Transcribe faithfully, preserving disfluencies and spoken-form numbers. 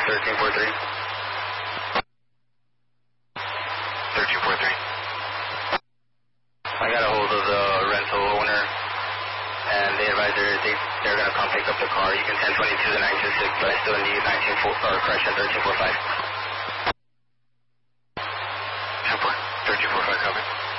thirteen four three. thirteen four three. I got a hold of the rental owner, and they advised her they, they're going to come pick up the car. You can ten twenty-two to nine two six, but I still need nineteen four, or correction, thirteen four five. ten four, thirteen four five, copy.